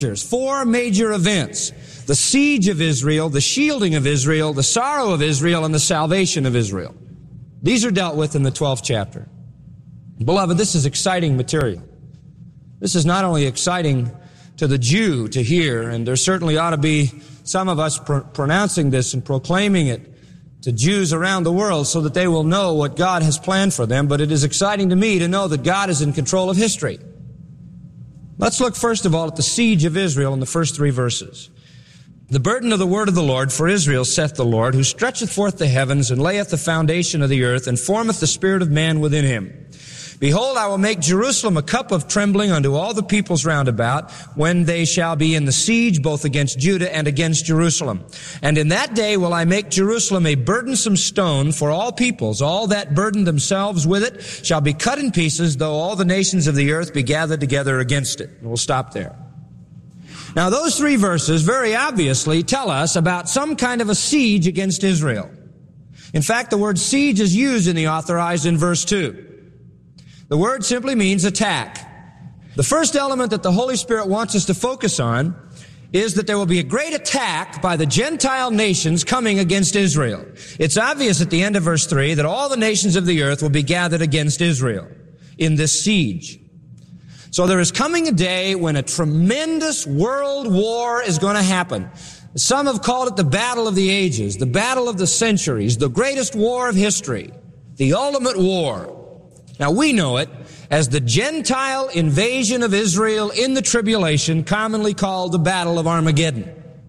Four major events: the siege of Israel, the shielding of Israel, the sorrow of Israel, and the salvation of Israel. These are dealt with in the 12th chapter. Beloved, this is exciting material. This is not only exciting to the Jew to hear, and there certainly ought to be some of us pronouncing this and proclaiming it to Jews around the world so that they will know what God has planned for them, but it is exciting to me to know that God is in control of history. Let's look first of all at the siege of Israel in the first 3 verses. The burden of the word of the Lord for Israel, saith the Lord, who stretcheth forth the heavens, and layeth the foundation of the earth, and formeth the spirit of man within him. Behold, I will make Jerusalem a cup of trembling unto all the peoples round about, when they shall be in the siege both against Judah and against Jerusalem. And in that day will I make Jerusalem a burdensome stone for all peoples. All that burden themselves with it shall be cut in pieces, though all the nations of the earth be gathered together against it. And we'll stop there. Now, those 3 verses very obviously tell us about some kind of a siege against Israel. In fact, the word siege is used in the Authorized in verse 2. The word simply means attack. The first element that the Holy Spirit wants us to focus on is that there will be a great attack by the Gentile nations coming against Israel. It's obvious at the end of verse 3 that all the nations of the earth will be gathered against Israel in this siege. So there is coming a day when a tremendous world war is going to happen. Some have called it the battle of the ages, the battle of the centuries, the greatest war of history, the ultimate war. Now, we know it as the Gentile invasion of Israel in the tribulation, commonly called the Battle of Armageddon.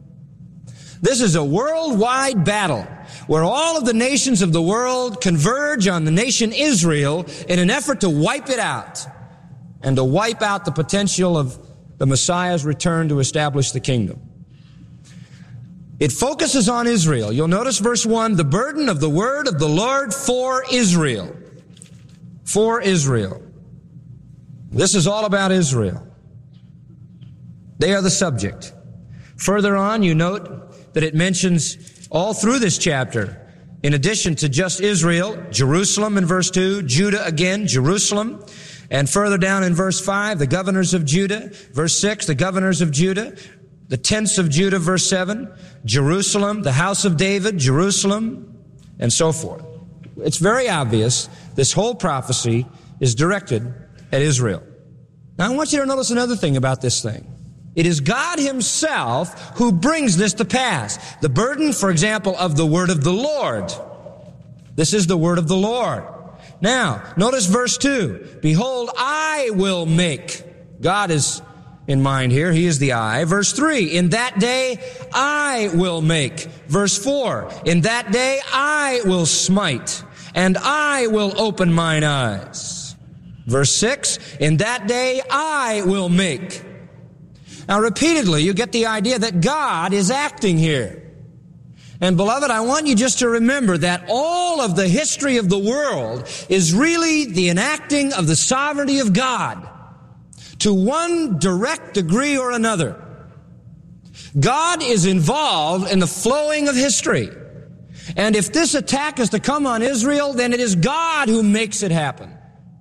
This is a worldwide battle where all of the nations of the world converge on the nation Israel in an effort to wipe it out and to wipe out the potential of the Messiah's return to establish the kingdom. It focuses on Israel. You'll notice verse 1, the burden of the word of the Lord for Israel. For Israel. This is all about Israel. They are the subject. Further on, you note that it mentions all through this chapter, in addition to just Israel, Jerusalem in verse 2, Judah again, Jerusalem, and further down in verse 5, the governors of Judah, verse 6, the governors of Judah, the tents of Judah, verse 7, Jerusalem, the house of David, Jerusalem, and so forth. It's very obvious this whole prophecy is directed at Israel. Now, I want you to notice another thing about this thing. It is God himself who brings this to pass. The burden, for example, of the word of the Lord. This is the word of the Lord. Now, notice verse 2. Behold, I will make. God is in mind here. He is the I. Verse 3. In that day, I will make. Verse 4. In that day, I will smite, and I will open mine eyes. Verse 6. In that day, I will make. Now, repeatedly, you get the idea that God is acting here. And beloved, I want you just to remember that all of the history of the world is really the enacting of the sovereignty of God to one direct degree or another. God is involved in the flowing of history. And if this attack is to come on Israel, then it is God who makes it happen.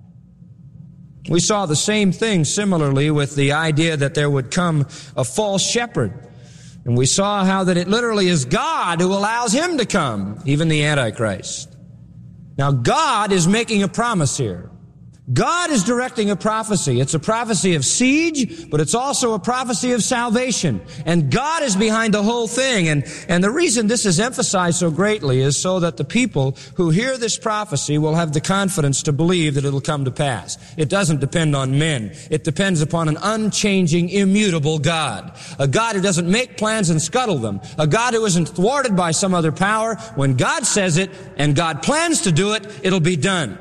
We saw the same thing similarly with the idea that there would come a false shepherd. And we saw how that it literally is God who allows him to come, even the Antichrist. Now, God is making a promise here. God is directing a prophecy. It's a prophecy of siege, but it's also a prophecy of salvation. And God is behind the whole thing. And the reason this is emphasized so greatly is so that the people who hear this prophecy will have the confidence to believe that it'll come to pass. It doesn't depend on men. It depends upon an unchanging, immutable God. A God who doesn't make plans and scuttle them. A God who isn't thwarted by some other power. When God says it and God plans to do it, it'll be done.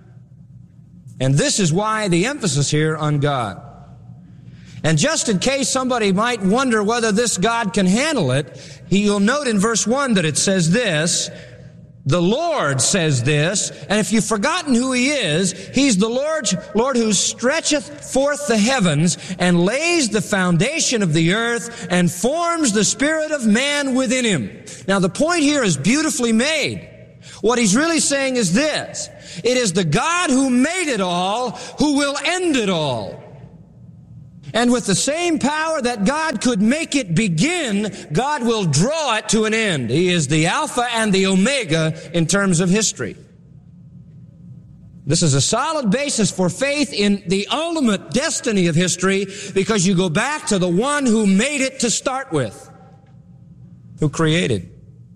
And this is why the emphasis here on God. And just in case somebody might wonder whether this God can handle it, you'll note in verse 1 that it says this, the Lord says this, and if you've forgotten who he is, he's the Lord who stretcheth forth the heavens and lays the foundation of the earth and forms the spirit of man within him. Now the point here is beautifully made. What he's really saying is this. It is the God who made it all who will end it all. And with the same power that God could make it begin, God will draw it to an end. He is the Alpha and the Omega in terms of history. This is a solid basis for faith in the ultimate destiny of history, because you go back to the one who made it to start with, who created.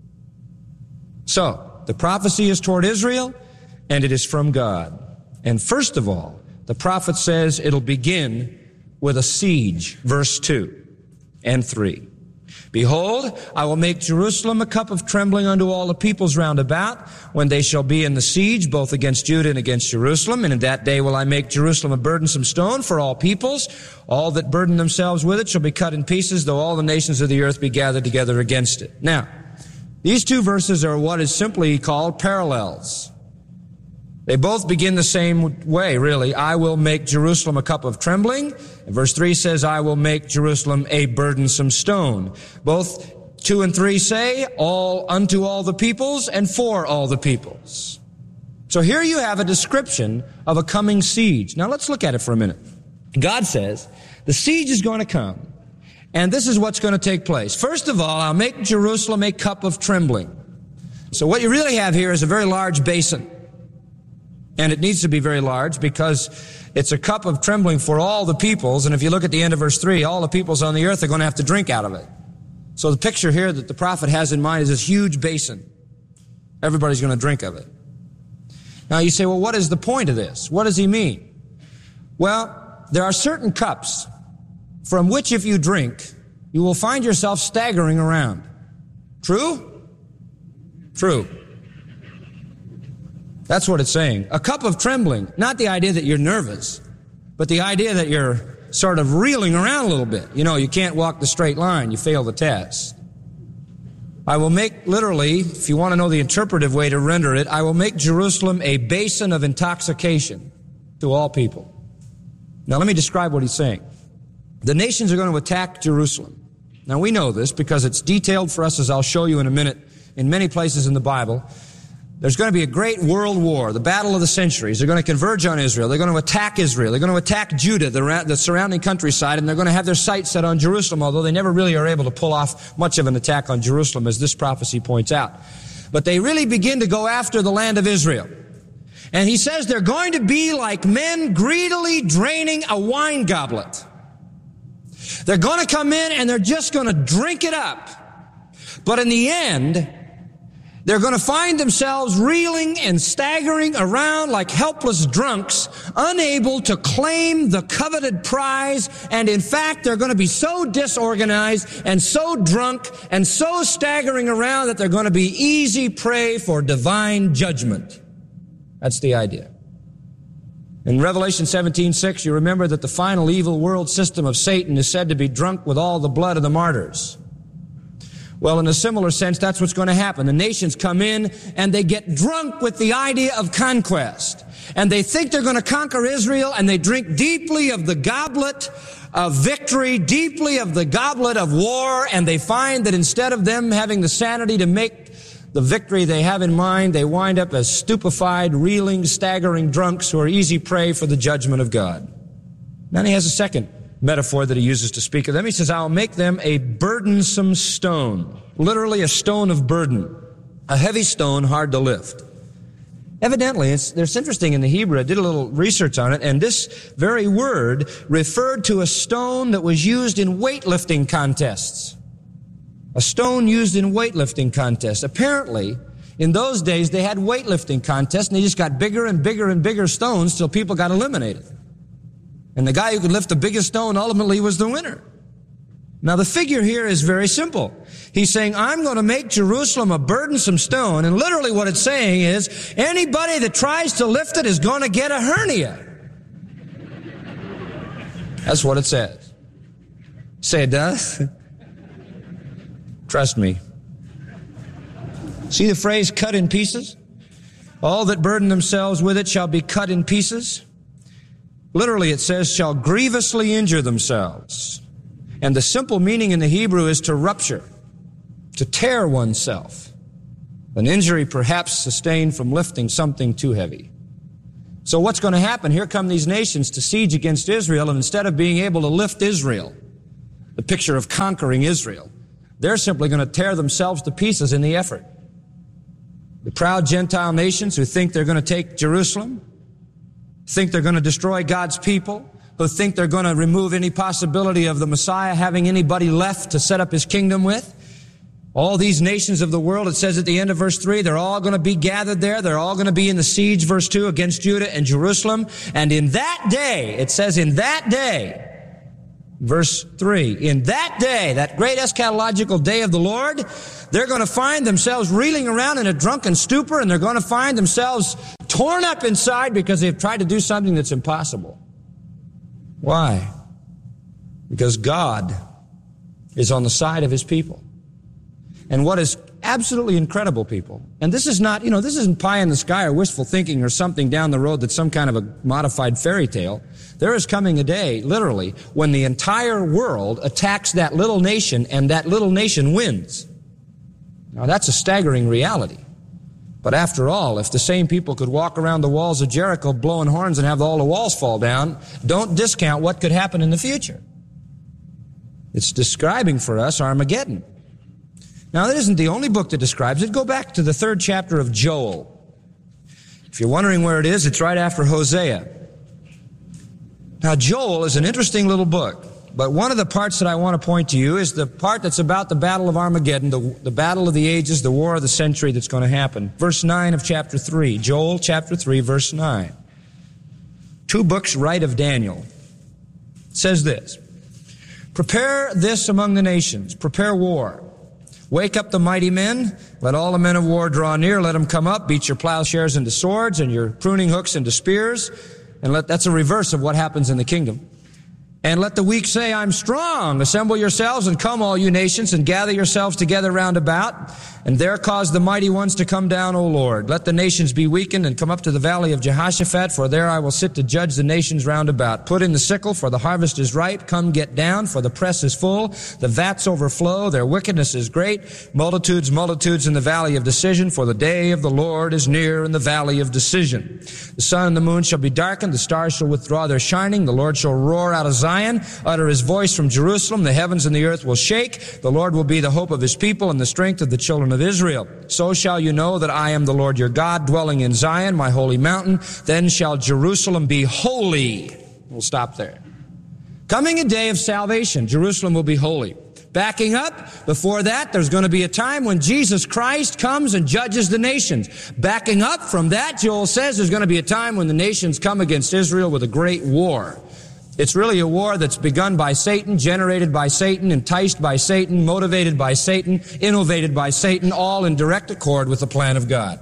So, the prophecy is toward Israel, and it is from God. And first of all, the prophet says it'll begin with a siege, verse 2 and 3. Behold, I will make Jerusalem a cup of trembling unto all the peoples round about, when they shall be in the siege, both against Judah and against Jerusalem. And in that day will I make Jerusalem a burdensome stone for all peoples. All that burden themselves with it shall be cut in pieces, though all the nations of the earth be gathered together against it. Now, these two verses are what is simply called parallels. They both begin the same way, really. I will make Jerusalem a cup of trembling. And verse 3 says, I will make Jerusalem a burdensome stone. Both 2 and 3 say, all unto all the peoples and for all the peoples. So here you have a description of a coming siege. Now let's look at it for a minute. God says, the siege is going to come, and this is what's going to take place. First of all, I'll make Jerusalem a cup of trembling. So what you really have here is a very large basin. And it needs to be very large because it's a cup of trembling for all the peoples. And if you look at the end of verse 3, all the peoples on the earth are going to have to drink out of it. So the picture here that the prophet has in mind is this huge basin. Everybody's going to drink of it. Now you say, well, what is the point of this? What does he mean? Well, there are certain cups from which if you drink, you will find yourself staggering around. True? True. That's what it's saying. A cup of trembling. Not the idea that you're nervous, but the idea that you're sort of reeling around a little bit. You know, you can't walk the straight line. You fail the test. I will make, literally, if you want to know the interpretive way to render it, I will make Jerusalem a basin of intoxication to all people. Now let me describe what he's saying. The nations are going to attack Jerusalem. Now we know this because it's detailed for us, as I'll show you in a minute, in many places in the Bible. There's going to be a great world war, the battle of the centuries. They're going to converge on Israel. They're going to attack Israel. They're going to attack Judah, the surrounding countryside, and they're going to have their sights set on Jerusalem, although they never really are able to pull off much of an attack on Jerusalem, as this prophecy points out. But they really begin to go after the land of Israel. And he says they're going to be like men greedily draining a wine goblet. They're going to come in and they're just going to drink it up. But in the end, they're going to find themselves reeling and staggering around like helpless drunks, unable to claim the coveted prize. And in fact, they're going to be so disorganized and so drunk and so staggering around that they're going to be easy prey for divine judgment. That's the idea. In Revelation 17:6, you remember that the final evil world system of Satan is said to be drunk with all the blood of the martyrs. Well, in a similar sense, that's what's going to happen. The nations come in and they get drunk with the idea of conquest. And they think they're going to conquer Israel, and they drink deeply of the goblet of victory, deeply of the goblet of war, and they find that instead of them having the sanity to make the victory they have in mind, they wind up as stupefied, reeling, staggering drunks who are easy prey for the judgment of God. Then he has a second metaphor that he uses to speak of them. He says, I'll make them a burdensome stone. Literally a stone of burden. A heavy stone, hard to lift. Evidently, it's interesting in the Hebrew. I did a little research on it, and this very word referred to a stone that was used in weightlifting contests. A stone used in weightlifting contests. Apparently, in those days, they had weightlifting contests, and they just got bigger and bigger and bigger stones till people got eliminated. And the guy who could lift the biggest stone ultimately was the winner. Now the figure here is very simple. He's saying, I'm going to make Jerusalem a burdensome stone. And literally what it's saying is, anybody that tries to lift it is going to get a hernia. That's what it says. Say it does? Trust me. See the phrase, cut in pieces? All that burden themselves with it shall be cut in pieces. Literally it says, shall grievously injure themselves. And the simple meaning in the Hebrew is to rupture, to tear oneself. An injury perhaps sustained from lifting something too heavy. So what's going to happen? Here come these nations to siege against Israel, and instead of being able to lift Israel, the picture of conquering Israel, they're simply going to tear themselves to pieces in the effort. The proud Gentile nations who think they're going to take Jerusalem, think they're going to destroy God's people, who think they're going to remove any possibility of the Messiah having anybody left to set up his kingdom with. All these nations of the world, it says at the end of verse 3, they're all going to be gathered there. They're all going to be in the siege, verse 2, against Judah and Jerusalem. And in that day, it says in that day, verse 3, in that day, that great eschatological day of the Lord, they're going to find themselves reeling around in a drunken stupor, and they're going to find themselves torn up inside because they've tried to do something that's impossible. Why? Because God is on the side of his people. And what is absolutely incredible, people, and this is not, this isn't pie in the sky or wishful thinking or something down the road that's some kind of a modified fairy tale. There is coming a day, literally, when the entire world attacks that little nation and that little nation wins. Now that's a staggering reality. But after all, if the same people could walk around the walls of Jericho blowing horns and have all the walls fall down, don't discount what could happen in the future. It's describing for us Armageddon. Now, that isn't the only book that describes it. Go back to the 3rd chapter of Joel. If you're wondering where it is, it's right after Hosea. Now, Joel is an interesting little book, but one of the parts that I want to point to you is the part that's about the battle of Armageddon, the battle of the ages, the war of the century that's going to happen. Verse 9 of chapter 3, Joel chapter 3, verse 9. 2 books right of Daniel. It says this, prepare this among the nations, prepare war. Wake up the mighty men. Let all the men of war draw near. Let them come up. Beat your plowshares into swords and your pruning hooks into spears. And that's a reverse of what happens in the kingdom. And let the weak say, I'm strong. Assemble yourselves and come, all you nations, and gather yourselves together round about. And there cause the mighty ones to come down, O Lord. Let the nations be weakened and come up to the valley of Jehoshaphat, for there I will sit to judge the nations round about. Put in the sickle, for the harvest is ripe. Come get down, for the press is full. The vats overflow. Their wickedness is great. Multitudes, multitudes in the valley of decision, for the day of the Lord is near in the valley of decision. The sun and the moon shall be darkened. The stars shall withdraw their shining. The Lord shall roar out of Zion, utter his voice from Jerusalem. The heavens and the earth will shake. The Lord will be the hope of his people and the strength of the children of Israel. So shall you know that I am the Lord your God, dwelling in Zion, my holy mountain. Then shall Jerusalem be holy. We'll stop there. Coming a day of salvation, Jerusalem will be holy. Backing up, before that, there's going to be a time when Jesus Christ comes and judges the nations. Backing up from that, Joel says there's going to be a time when the nations come against Israel with a great war. It's really a war that's begun by Satan, generated by Satan, enticed by Satan, motivated by Satan, innovated by Satan, all in direct accord with the plan of God.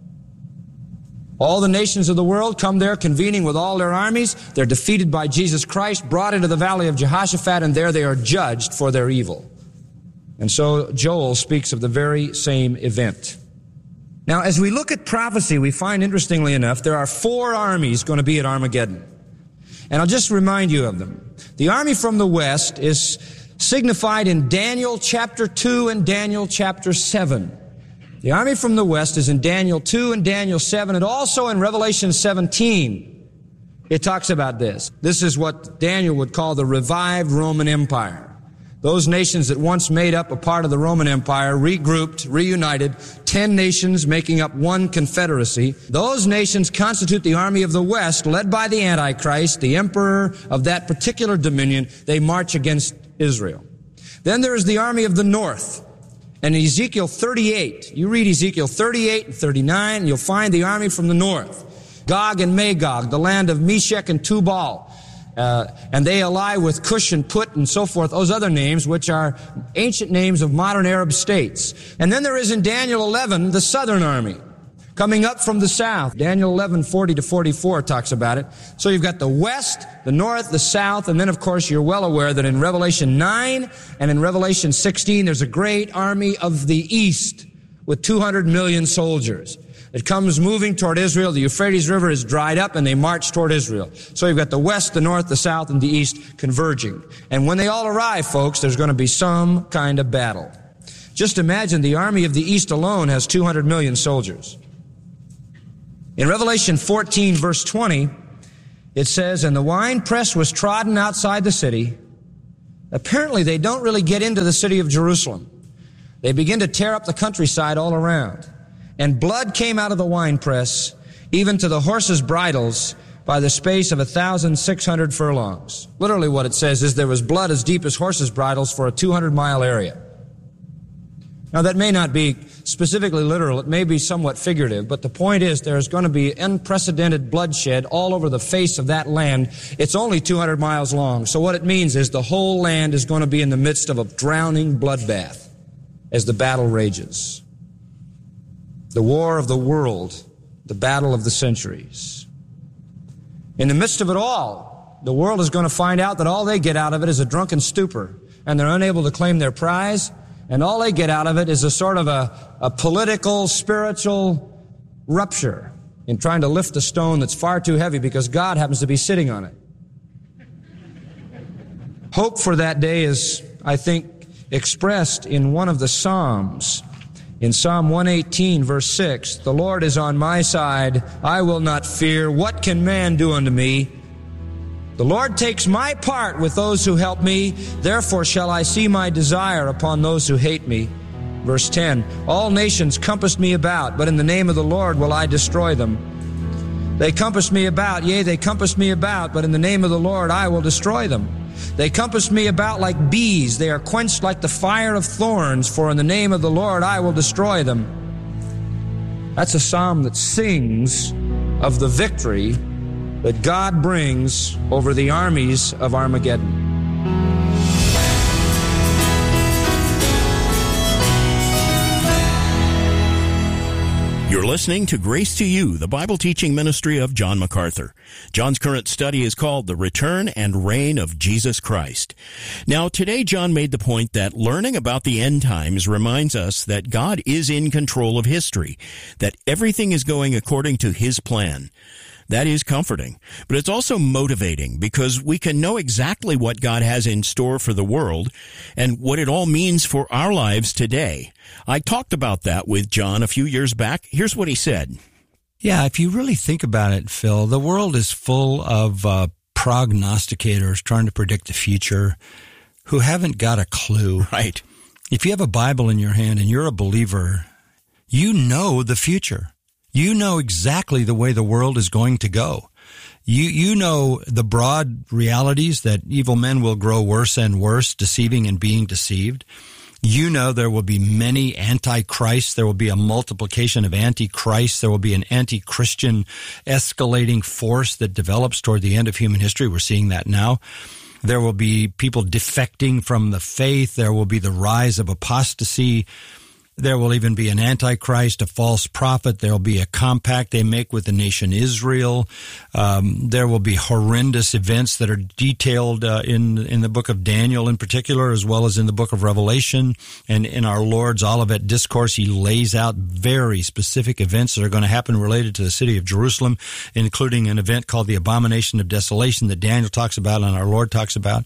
All the nations of the world come there convening with all their armies. They're defeated by Jesus Christ, brought into the valley of Jehoshaphat, and there they are judged for their evil. And so Joel speaks of the very same event. Now, as we look at prophecy, we find, interestingly enough, there are 4 armies going to be at Armageddon. And I'll just remind you of them. The army from the west is signified in Daniel chapter 2 and Daniel chapter 7. The army from the west is in Daniel 2 and Daniel 7, and also in Revelation 17. It talks about this. This is what Daniel would call the revived Roman Empire. Those nations that once made up a part of the Roman Empire, regrouped, reunited, 10 nations making up one confederacy. Those nations constitute the army of the West, led by the Antichrist, the emperor of that particular dominion. They march against Israel. Then there is the army of the North. And in Ezekiel 38, you read Ezekiel 38 and 39, and you'll find the army from the North. Gog and Magog, the land of Meshech and Tubal. And they ally with Cush and Put and so forth, those other names, which are ancient names of modern Arab states. And then there is in Daniel 11, the southern army, coming up from the south. Daniel 11, 40 to 44 talks about it. So you've got the west, the north, the south, and then of course you're well aware that in Revelation 9 and in Revelation 16, there's a great army of the east with 200 million soldiers. It comes moving toward Israel. The Euphrates River is dried up and they march toward Israel. So you've got the west, the north, the south, and the east converging. And when they all arrive, folks, there's going to be some kind of battle. Just imagine the army of the east alone has 200 million soldiers. In Revelation 14, verse 20, it says, "And the winepress was trodden outside the city." Apparently, they don't really get into the city of Jerusalem. They begin to tear up the countryside all around. "And blood came out of the winepress, even to the horses' bridles, by the space of 1,600 furlongs." Literally what it says is there was blood as deep as horses' bridles for a 200-mile area. Now that may not be specifically literal, it may be somewhat figurative, but the point is there's going to be unprecedented bloodshed all over the face of that land. It's only 200 miles long, so what it means is the whole land is going to be in the midst of a drowning bloodbath as the battle rages. The war of the world, the battle of the centuries. In the midst of it all, the world is going to find out that all they get out of it is a drunken stupor, and they're unable to claim their prize. And all they get out of it is a sort of a political, spiritual rupture in trying to lift a stone that's far too heavy because God happens to be sitting on it. Hope for that day is, I think, expressed in one of the Psalms. In Psalm 118, verse 6, "The Lord is on my side. I will not fear. What can man do unto me? The Lord takes my part with those who help me. Therefore shall I see my desire upon those who hate me." Verse 10, "All nations compassed me about, but in the name of the Lord will I destroy them. They compassed me about, yea, they compassed me about, but in the name of the Lord I will destroy them. They compassed me about like bees. They are quenched like the fire of thorns, for in the name of the Lord I will destroy them." That's a psalm that sings of the victory that God brings over the armies of Armageddon. You're listening to Grace to You, the Bible teaching ministry of John MacArthur. John's current study is called The Return and Reign of Jesus Christ. Now, today John made the point that learning about the end times reminds us that God is in control of history, that everything is going according to His plan. That is comforting, but it's also motivating because we can know exactly what God has in store for the world and what it all means for our lives today. I talked about that with John a few years back. Here's what he said. Yeah, if you really think about it, Phil, the world is full of prognosticators trying to predict the future who haven't got a clue. Right. If you have a Bible in your hand and you're a believer, you know the future. You know exactly the way the world is going to go. You know the broad realities that evil men will grow worse and worse, deceiving and being deceived. You know there will be many antichrists. There will be a multiplication of antichrists. There will be an anti-Christian escalating force that develops toward the end of human history. We're seeing that now. There will be people defecting from the faith. There will be the rise of apostasy. There will even be an antichrist, a false prophet. There will be a compact they make with the nation Israel. There will be horrendous events that are detailed in the book of Daniel in particular, as well as in the book of Revelation. And in our Lord's Olivet Discourse, He lays out very specific events that are going to happen related to the city of Jerusalem, including an event called the Abomination of Desolation that Daniel talks about and our Lord talks about.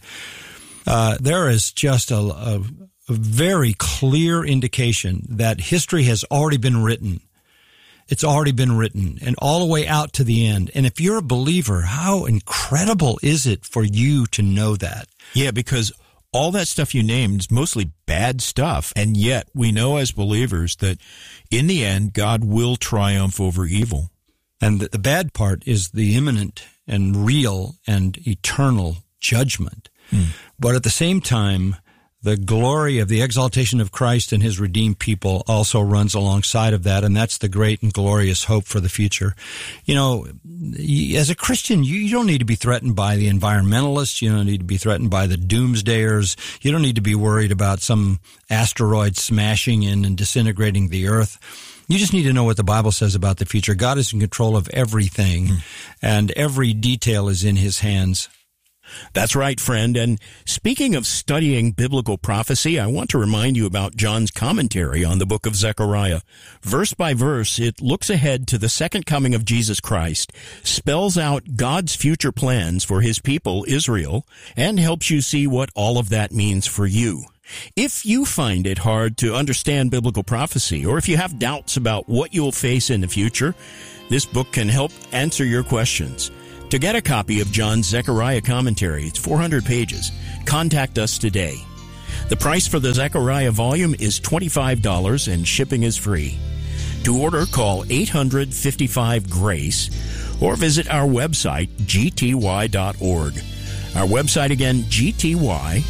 There is just a very clear indication that history has already been written. It's already been written, and all the way out to the end. And if you're a believer, how incredible is it for you to know that? Yeah, because all that stuff you named is mostly bad stuff, and yet we know as believers that in the end, God will triumph over evil. And the bad part is the imminent and real and eternal judgment. But at the same time, the glory of the exaltation of Christ and His redeemed people also runs alongside of that, and that's the great and glorious hope for the future. You know, as a Christian, you don't need to be threatened by the environmentalists. You don't need to be threatened by the doomsdayers. You don't need to be worried about some asteroid smashing in and disintegrating the earth. You just need to know what the Bible says about the future. God is in control of everything, and every detail is in His hands. That's right, friend. And speaking of studying biblical prophecy, I want to remind you about John's commentary on the book of Zechariah. Verse by verse, it looks ahead to the second coming of Jesus Christ, spells out God's future plans for His people, Israel, and helps you see what all of that means for you. If you find it hard to understand biblical prophecy, or if you have doubts about what you'll face in the future, this book can help answer your questions. To get a copy of John's Zechariah commentary, it's 400 pages. Contact us today. The price for the Zechariah volume is $25 and shipping is free. To order, call 855-GRACE or visit our website, gty.org. Our website again, gty.org,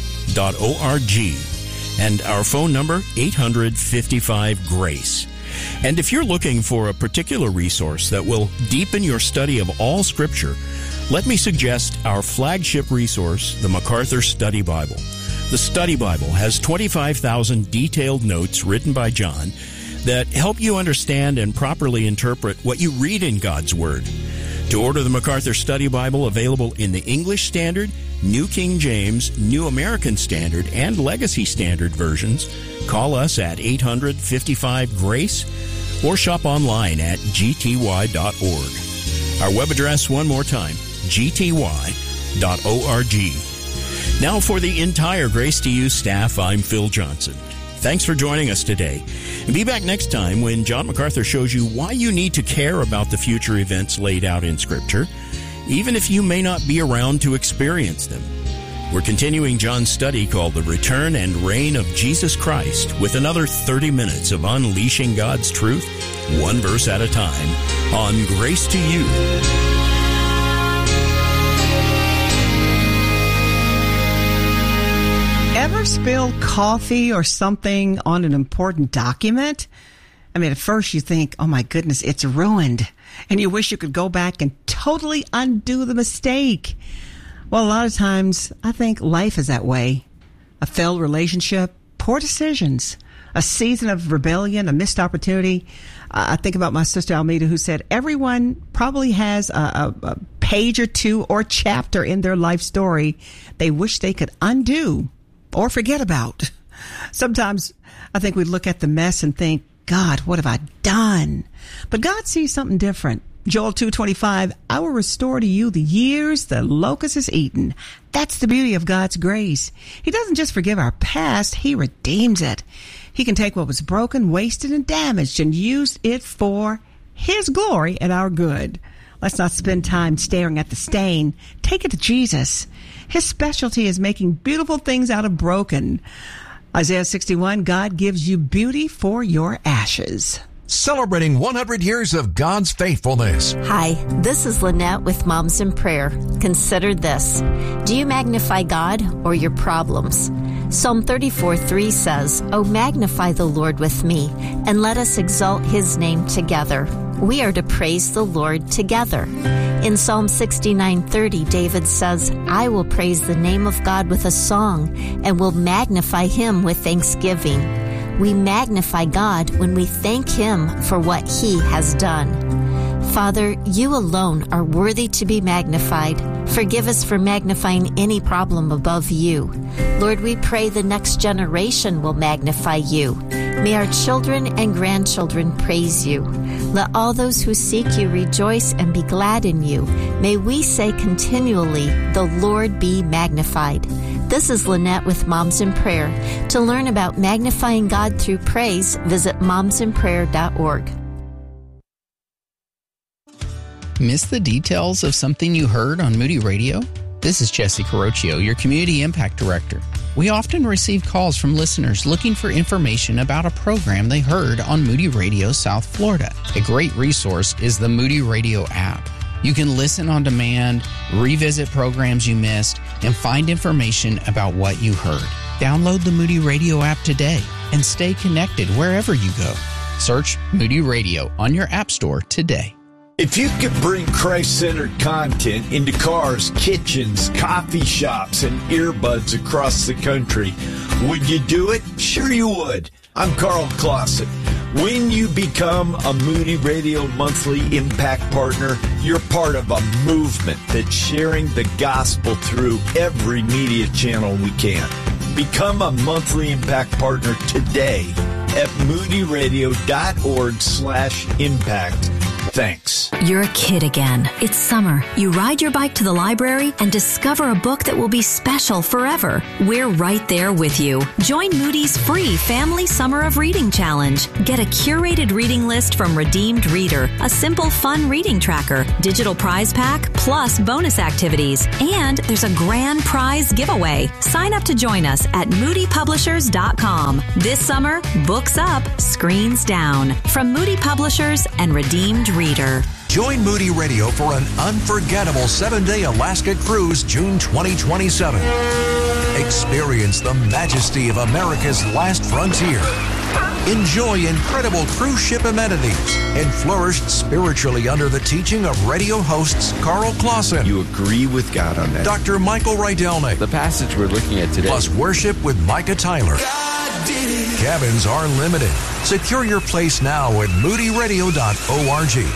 and our phone number, 855-GRACE. And if you're looking for a particular resource that will deepen your study of all Scripture, let me suggest our flagship resource, the MacArthur Study Bible. The Study Bible has 25,000 detailed notes written by John that help you understand and properly interpret what you read in God's Word. To order the MacArthur Study Bible, available in the English Standard, New King James, New American Standard, and Legacy Standard versions, call us at 855-GRACE or shop online at gty.org. Our web address, one more time, gty.org. Now for the entire Grace to You staff, I'm Phil Johnson. Thanks for joining us today. And be back next time when John MacArthur shows you why you need to care about the future events laid out in Scripture, even if you may not be around to experience them. We're continuing John's study called The Return and Reign of Jesus Christ with another 30 minutes of unleashing God's truth, one verse at a time, on Grace to You. Ever spill coffee or something on an important document? I mean, at first you think, oh my goodness, it's ruined. And you wish you could go back and totally undo the mistake. Well, a lot of times I think life is that way. A failed relationship, poor decisions, a season of rebellion, a missed opportunity. I think about my sister Almeida, who said everyone probably has a page or two or chapter in their life story they wish they could undo or forget about. Sometimes I think we look at the mess and think, God, what have I done? But God sees something different. Joel 2:25, I will restore to you the years the locust has eaten. That's the beauty of God's grace. He doesn't just forgive our past, He redeems it. He can take what was broken, wasted, and damaged and use it for His glory and our good. Let's not spend time staring at the stain. Take it to Jesus. His specialty is making beautiful things out of broken. Isaiah 61, God gives you beauty for your ashes. Celebrating 100 years of God's faithfulness. Hi, this is Lynette with Moms in Prayer. Consider this. Do you magnify God or your problems? Psalm 34:3 says, "Oh, magnify the Lord with me, and let us exalt His name together." We are to praise the Lord together. In Psalm 69:30, David says, "I will praise the name of God with a song, and will magnify Him with thanksgiving." We magnify God when we thank Him for what He has done. Father, You alone are worthy to be magnified. Forgive us for magnifying any problem above You. Lord, we pray the next generation will magnify You. May our children and grandchildren praise You. Let all those who seek You rejoice and be glad in You. May we say continually, the Lord be magnified. This is Lynette with Moms in Prayer. To learn about magnifying God through praise, visit momsinprayer.org. Miss the details of something you heard on Moody Radio? This is Jesse Carocchio, your Community Impact Director. We often receive calls from listeners looking for information about a program they heard on Moody Radio South Florida. A great resource is the Moody Radio app. You can listen on demand, revisit programs you missed, and find information about what you heard. Download the Moody Radio app today and stay connected wherever you go. Search Moody Radio on your app store today. If you could bring Christ-centered content into cars, kitchens, coffee shops, and earbuds across the country, would you do it? Sure you would. I'm Carl Clausen. When you become a Moody Radio Monthly Impact Partner, you're part of a movement that's sharing the gospel through every media channel we can. Become a Monthly Impact Partner today at moodyradio.org/impact. Thanks. You're a kid again. It's summer. You ride your bike to the library and discover a book that will be special forever. We're right there with you. Join Moody's free Family Summer of Reading Challenge. Get a curated reading list from Redeemed Reader, a simple, fun reading tracker, digital prize pack, plus bonus activities. And there's a grand prize giveaway. Sign up to join us at moodypublishers.com. This summer, books up, screens down. From Moody Publishers and Redeemed Reader. Join Moody Radio for an unforgettable 7-day Alaska cruise June 2027. Experience the majesty of America's last frontier. Enjoy incredible cruise ship amenities and flourish spiritually under the teaching of radio hosts Carl Clausen. You agree with God on that? Dr. Michael Rydelnik. The passage we're looking at today. Plus worship with Micah Tyler. Cabins are limited. Secure your place now at moodyradio.org.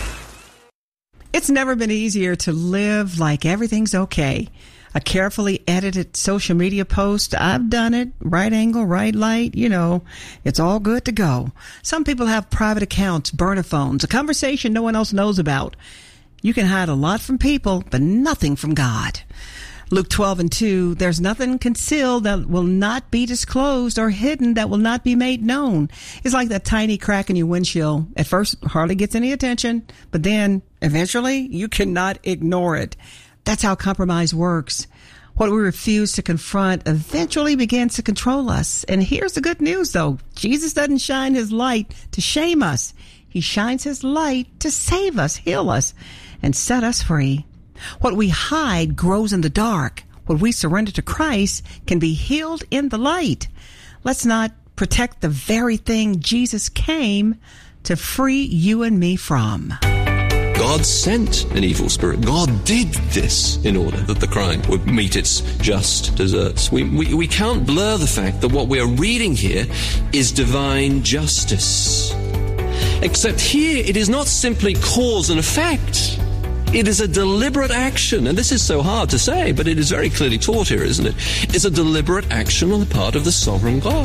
It's never been easier to live like everything's okay. A carefully edited social media post, I've done it, right angle, right light, it's all good to go. Some people have private accounts, burner phones, a conversation no one else knows about. You can hide a lot from people, but nothing from God. Luke 12:2, there's nothing concealed that will not be disclosed or hidden that will not be made known. It's like that tiny crack in your windshield. At first, hardly gets any attention, but then eventually you cannot ignore it. That's how compromise works. What we refuse to confront eventually begins to control us. And here's the good news, though. Jesus doesn't shine his light to shame us. He shines his light to save us, heal us, and set us free. What we hide grows in the dark. What we surrender to Christ can be healed in the light. Let's not protect the very thing Jesus came to free you and me from. God sent an evil spirit. God did this in order that the crime would meet its just deserts. We can't blur the fact that what we are reading here is divine justice. Except here it is not simply cause and effect. It is a deliberate action, and this is so hard to say, but it is very clearly taught here, isn't it? It's a deliberate action on the part of the sovereign God.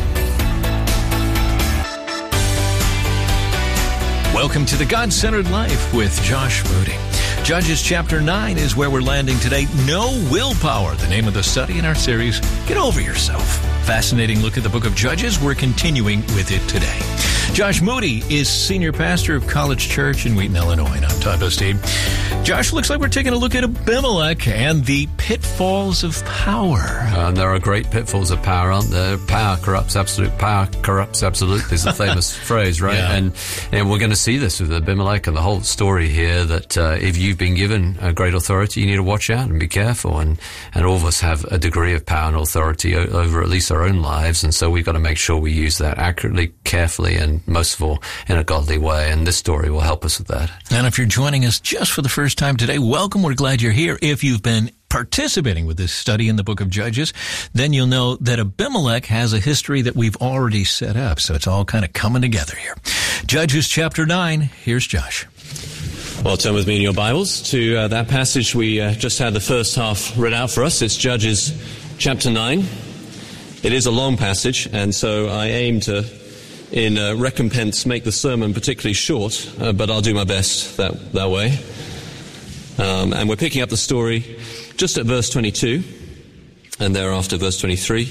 Welcome to the God-Centered Life with Josh Moody. Judges chapter 9 is where we're landing today. No willpower, the name of the study in our series, Get Over Yourself. Fascinating look at the book of Judges. We're continuing with it today. Josh Moody is senior pastor of College Church in Wheaton, Illinois. And I'm Todd Osteen. Josh, looks like we're taking a look at Abimelech and the pitfalls of power. There are great pitfalls of power, aren't there? Power corrupts absolute. Power corrupts absolute is a famous phrase, right? Yeah. And we're going to see this with Abimelech and the whole story here, that if you've been given a great authority, you need to watch out and be careful. And all of us have a degree of power and authority over at least our own lives. And so we've got to make sure we use that accurately, carefully, and most of all, in a godly way. And this story will help us with that. And if you're joining us just for the first time today, welcome. We're glad you're here. If you've been participating with this study in the book of Judges, then you'll know that Abimelech has a history that we've already set up. So it's all kind of coming together here. Judges chapter 9. Here's Josh. Well, turn with me in your Bibles to that passage we just had the first half read out for us. It's Judges chapter 9. It is a long passage, and so I aim to, in recompense, make the sermon particularly short, but I'll do my best that way. And we're picking up the story just at verse 22, and thereafter verse 23.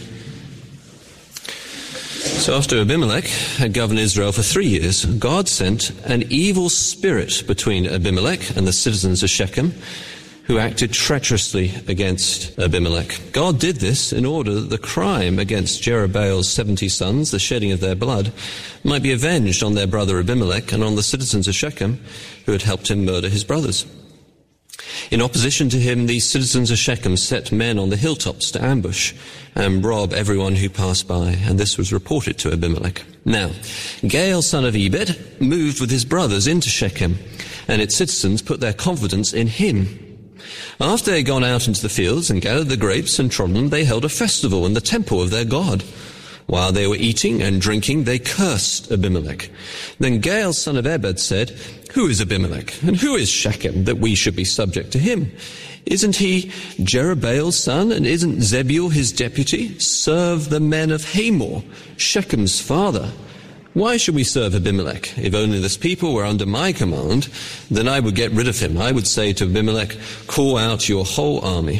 So after Abimelech had governed Israel for 3 years, God sent an evil spirit between Abimelech and the citizens of Shechem, who acted treacherously against Abimelech. God did this in order that the crime against Jerubbaal's 70 sons, the shedding of their blood, might be avenged on their brother Abimelech and on the citizens of Shechem who had helped him murder his brothers. In opposition to him, these citizens of Shechem set men on the hilltops to ambush and rob everyone who passed by, and this was reported to Abimelech. Now, Gaal, son of Ebed, moved with his brothers into Shechem, and its citizens put their confidence in him. After they had gone out into the fields and gathered the grapes and trodden them, they held a festival in the temple of their God. While they were eating and drinking, they cursed Abimelech. Then Gaal, son of Ebed, said, "Who is Abimelech, and who is Shechem, that we should be subject to him? Isn't he Jerubbaal's son, and isn't Zebul his deputy? Serve the men of Hamor, Shechem's father. Why should we serve Abimelech? If only this people were under my command, then I would get rid of him. I would say to Abimelech, call out your whole army.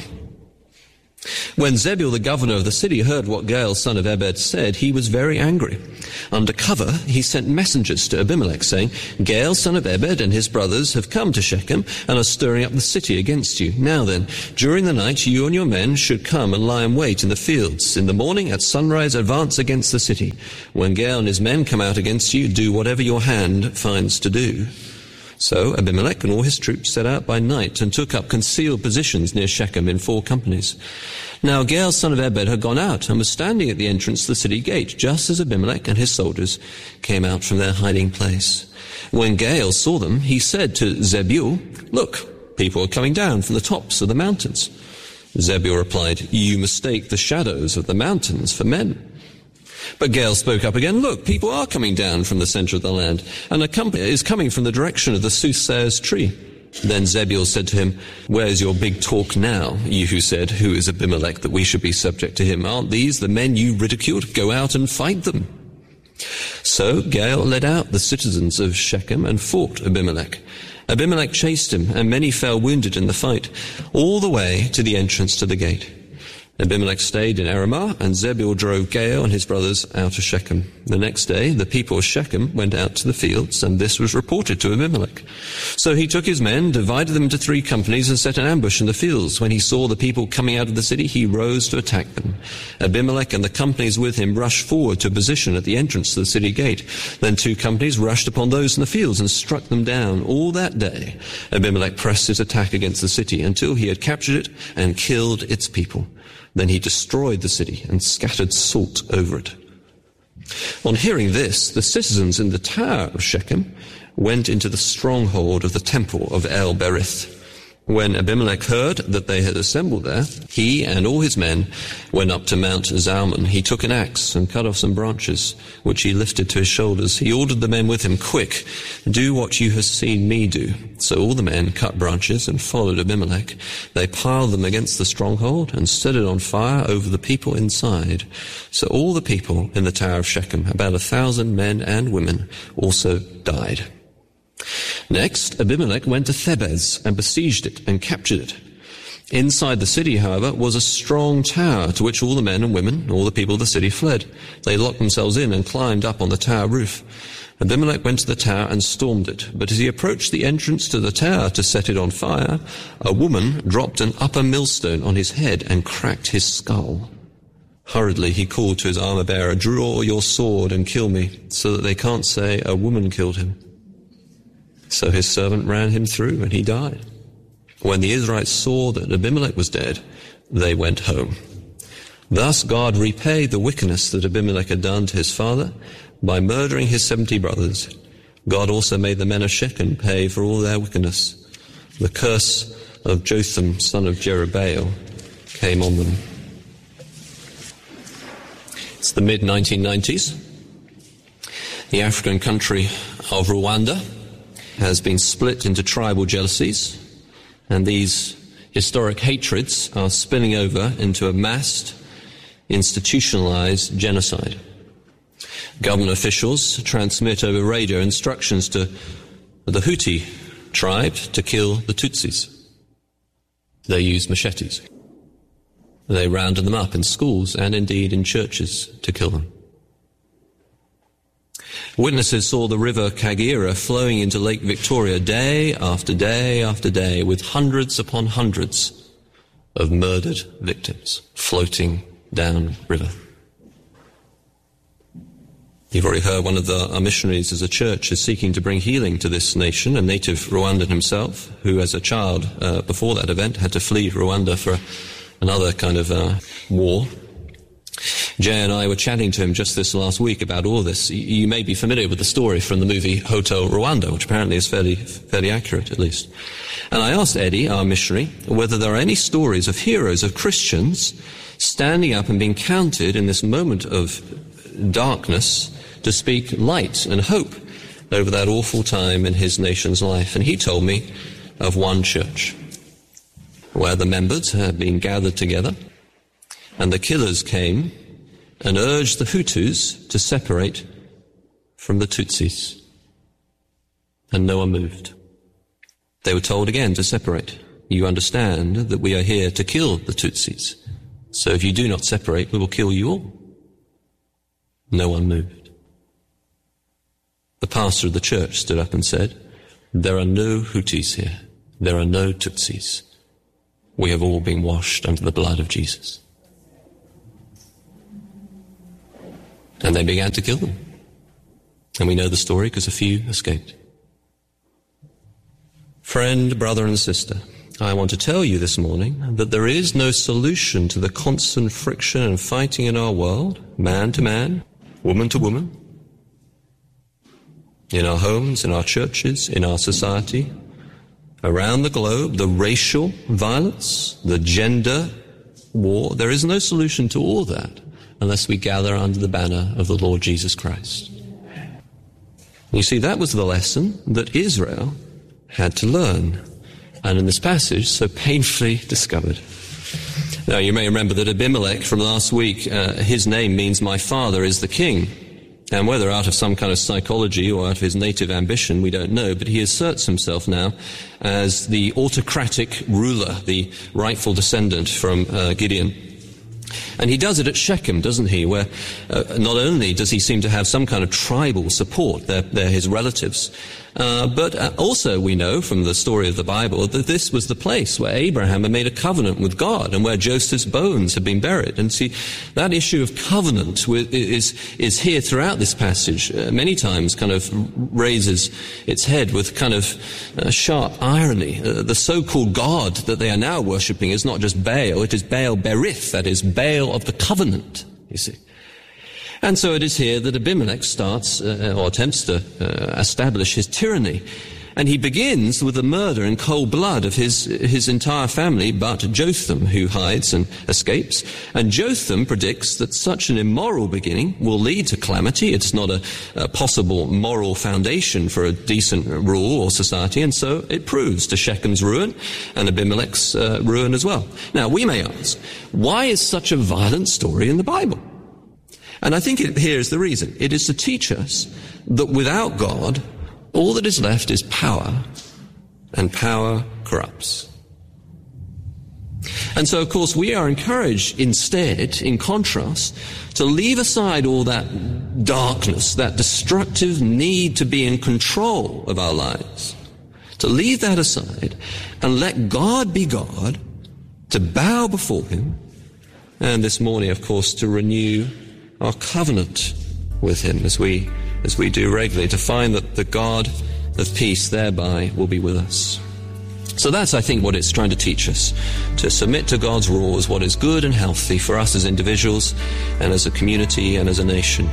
When Zebul, the governor of the city, heard what Gaal, son of Ebed, said, he was very angry. Under cover, he sent messengers to Abimelech, saying, Gaal, son of Ebed, and his brothers have come to Shechem and are stirring up the city against you. Now then, during the night, you and your men should come and lie in wait in the fields. In the morning, at sunrise, advance against the city. When Gaal and his men come out against you, do whatever your hand finds to do. So Abimelech and all his troops set out by night and took up concealed positions near Shechem in 4 companies. Now Gaal, son of Ebed, had gone out and was standing at the entrance to the city gate, just as Abimelech and his soldiers came out from their hiding place. When Gaal saw them, he said to Zebul, look, people are coming down from the tops of the mountains. Zebul replied, you mistake the shadows of the mountains for men. But Gaal spoke up again, look, people are coming down from the center of the land, and a company is coming from the direction of the soothsayer's tree. Then Zebul said to him, where's your big talk now, you who said, who is Abimelech that we should be subject to him? Aren't these the men you ridiculed? Go out and fight them. So Gaal led out the citizens of Shechem and fought Abimelech. Abimelech chased him, and many fell wounded in the fight, all the way to the entrance to the gate. Abimelech stayed in Aramah, and Zebul drove Gaal and his brothers out of Shechem. The next day, the people of Shechem went out to the fields, and this was reported to Abimelech. So he took his men, divided them into 3 companies, and set an ambush in the fields. When he saw the people coming out of the city, he rose to attack them. Abimelech and the companies with him rushed forward to a position at the entrance to the city gate. Then 2 companies rushed upon those in the fields and struck them down. All that day, Abimelech pressed his attack against the city until he had captured it and killed its people. Then he destroyed the city and scattered salt over it. On hearing this, the citizens in the tower of Shechem went into the stronghold of the temple of El-Berith. When Abimelech heard that they had assembled there, he and all his men went up to Mount Zalmon. He took an axe and cut off some branches, which he lifted to his shoulders. He ordered the men with him, quick, do what you have seen me do. So all the men cut branches and followed Abimelech. They piled them against the stronghold and set it on fire over the people inside. So all the people in the tower of Shechem, about 1,000 men and women, also died. Next, Abimelech went to Thebez and besieged it and captured it. Inside the city, however, was a strong tower to which all the men and women, all the people of the city fled. They locked themselves in and climbed up on the tower roof. Abimelech went to the tower and stormed it. But as he approached the entrance to the tower to set it on fire, a woman dropped an upper millstone on his head and cracked his skull. Hurriedly he called to his armor-bearer, draw your sword and kill me, so that they can't say a woman killed him. So his servant ran him through, and he died. When the Israelites saw that Abimelech was dead, they went home. Thus God repaid the wickedness that Abimelech had done to his father by murdering his 70 brothers. God also made the men of Shechem pay for all their wickedness. The curse of Jotham, son of Jerubbaal, came on them. It's the mid-1990s. The African country of Rwanda has been split into tribal jealousies, and these historic hatreds are spilling over into a massed, institutionalized genocide. Government officials transmit over radio instructions to the Hutu tribe to kill the Tutsis. They use machetes. They rounded them up in schools and indeed in churches to kill them. Witnesses saw the river Kagera flowing into Lake Victoria day after day after day with hundreds upon hundreds of murdered victims floating down river. You've already heard one of our missionaries as a church is seeking to bring healing to this nation, a native Rwandan himself, who as a child before that event had to flee Rwanda for another kind of war. Jay and I were chatting to him just this last week about all this. You may be familiar with the story from the movie Hotel Rwanda, which apparently is fairly accurate, at least. And I asked Eddie, our missionary, whether there are any stories of heroes, of Christians, standing up and being counted in this moment of darkness to speak light and hope over that awful time in his nation's life. And he told me of one church where the members had been gathered together, and the killers came and urged the Hutus to separate from the Tutsis. And no one moved. They were told again to separate. You understand that we are here to kill the Tutsis. So if you do not separate, we will kill you all. No one moved. The pastor of the church stood up and said, there are no Hutus here. There are no Tutsis. We have all been washed under the blood of Jesus. And they began to kill them. And we know the story because a few escaped. Friend, brother and sister, I want to tell you this morning that there is no solution to the constant friction and fighting in our world, man to man, woman to woman, in our homes, in our churches, in our society, around the globe, the racial violence, the gender war. There is no solution to all that unless we gather under the banner of the Lord Jesus Christ. You see, that was the lesson that Israel had to learn, and in this passage so painfully discovered. Now, you may remember that Abimelech from last week, his name means my father is the king. And whether out of some kind of psychology or out of his native ambition, we don't know, but he asserts himself now as the autocratic ruler, the rightful descendant from Gideon. And he does it at Shechem, doesn't he, where not only does he seem to have some kind of tribal support, they're his relatives, but also we know from the story of the Bible that this was the place where Abraham had made a covenant with God and where Joseph's bones had been buried. And see, that issue of covenant is here throughout this passage, many times kind of raises its head with kind of sharp irony. The so-called God that they are now worshipping is not just Baal, it is Baal Berith, that is Baal of the covenant, you see. And so it is here that Abimelech starts or attempts to establish his tyranny. And he begins with the murder in cold blood of his entire family, but Jotham, who hides and escapes. And Jotham predicts that such an immoral beginning will lead to calamity. It's not a possible moral foundation for a decent rule or society, and so it proves to Shechem's ruin and Abimelech's ruin as well. Now, we may ask, why is such a violent story in the Bible? And I think here is the reason. It is to teach us that without God, all that is left is power, and power corrupts. And so, of course, we are encouraged instead, in contrast, to leave aside all that darkness, that destructive need to be in control of our lives, to leave that aside and let God be God, to bow before Him, and this morning, of course, to renew our covenant with Him as we do regularly, to find that the God of peace thereby will be with us. So that's, I think, what it's trying to teach us, to submit to God's rule as what is good and healthy for us as individuals and as a community and as a nation.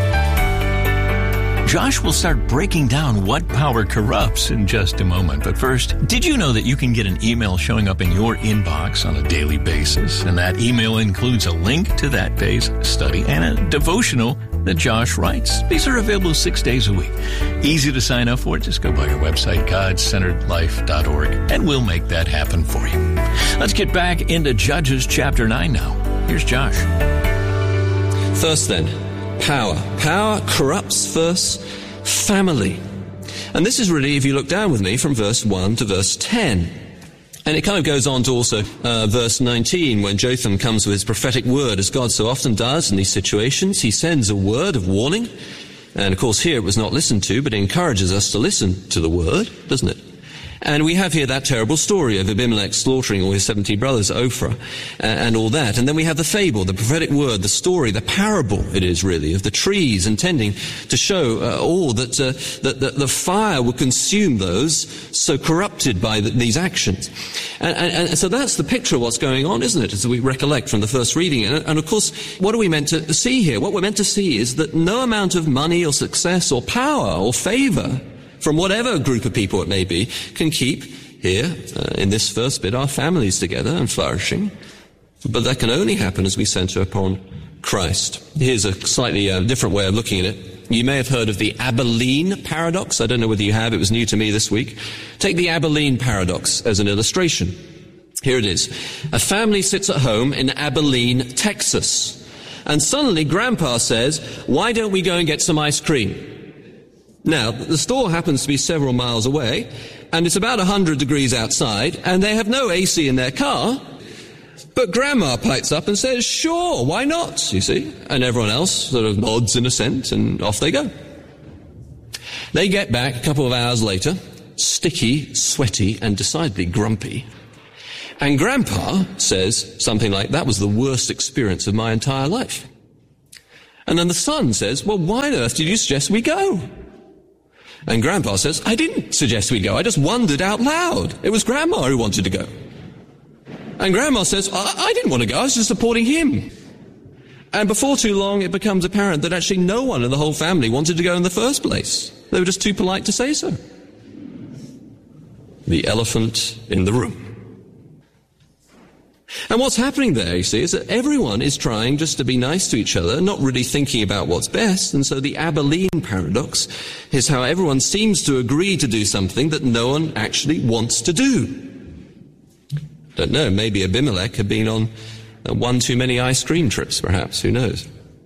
Josh will start breaking down what power corrupts in just a moment. But first, did you know that you can get an email showing up in your inbox on a daily basis? And that email includes a link to that day's study and a devotional that Josh writes. These are available 6 days a week. Easy to sign up for. Just go by our website, godcenteredlife.org, and we'll make that happen for you. Let's get back into Judges chapter 9 now. Here's Josh. First then, power. Power corrupts first family. And this is really, if you look down with me, from verse 1 to verse 10. And it kind of goes on to also verse 19, when Jotham comes with his prophetic word, as God so often does in these situations. He sends a word of warning. And of course here it was not listened to, but it encourages us to listen to the word, doesn't it? And we have here that terrible story of Abimelech slaughtering all his 70 brothers, Ophrah, and all that. And then we have the fable, the prophetic word, the story, the parable, it is really, of the trees, intending to show all that the fire would consume those so corrupted by these actions. And so that's the picture of what's going on, isn't it, as we recollect from the first reading. And of course, what are we meant to see here? What we're meant to see is that no amount of money or success or power or favor from whatever group of people it may be, can keep here, in this first bit, our families together and flourishing. But that can only happen as we center upon Christ. Here's a slightly different way of looking at it. You may have heard of the Abilene paradox. I don't know whether you have. It was new to me this week. Take the Abilene paradox as an illustration. Here it is. A family sits at home in Abilene, Texas. And suddenly Grandpa says, "Why don't we go and get some ice cream?" Now, the store happens to be several miles away, and it's about 100 degrees outside, and they have no AC in their car, but Grandma pipes up and says, sure, why not, you see? And everyone else sort of nods in assent, and off they go. They get back a couple of hours later, sticky, sweaty, and decidedly grumpy. And Grandpa says something like, that was the worst experience of my entire life. And then the son says, well, why on earth did you suggest we go? And Grandpa says, I didn't suggest we go. I just wondered out loud. It was Grandma who wanted to go. And Grandma says, I didn't want to go. I was just supporting him. And before too long, it becomes apparent that actually no one in the whole family wanted to go in the first place. They were just too polite to say so. The elephant in the room. And what's happening there, you see, is that everyone is trying just to be nice to each other, not really thinking about what's best. And so the Abilene paradox is how everyone seems to agree to do something that no one actually wants to do. Don't know, maybe Abimelech had been on one too many ice cream trips, perhaps, who knows.